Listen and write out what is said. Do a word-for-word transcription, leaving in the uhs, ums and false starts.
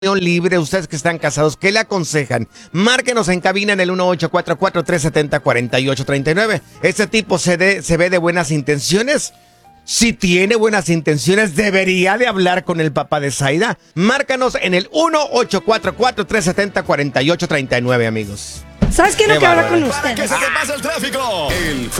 libre, ustedes que están casados, ¿qué le aconsejan? Márquenos en cabina en el uno ocho cuatro cuatro, tres siete cero, cuatro ocho tres nueve. ¿Este tipo se, de, se ve de buenas intenciones? Si tiene buenas intenciones, debería de hablar con el papá de Zaida. Márcanos en el uno ocho cuatro cuatro, tres siete cero, cuatro ocho tres nueve, amigos. ¿Sabes qué es lo que habla con usted? Para que se te pase el tráfico. El